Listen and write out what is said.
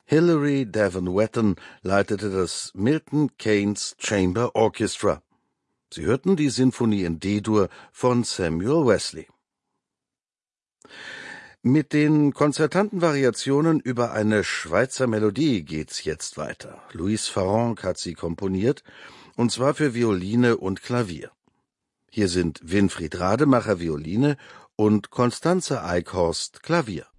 Hilary Devon Wetton leitete das Milton Keynes Chamber Orchestra. Sie hörten die Sinfonie in D-Dur von Samuel Wesley. Mit den konzertanten Variationen über eine Schweizer Melodie geht's jetzt weiter. Louis Farrenc hat sie komponiert, und zwar für Violine und Klavier. Hier sind Winfried Rademacher Violine und Constanze Eichhorst Klavier.